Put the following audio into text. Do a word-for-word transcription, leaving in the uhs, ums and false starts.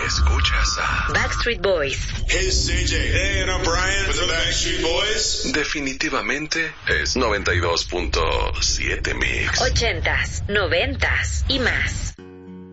Escuchas a Backstreet Boys. Hey, C J. Hey, and I'm Brian with the Backstreet Boys. Definitivamente es noventa y dos punto siete Mix. Ochentas, noventas y más.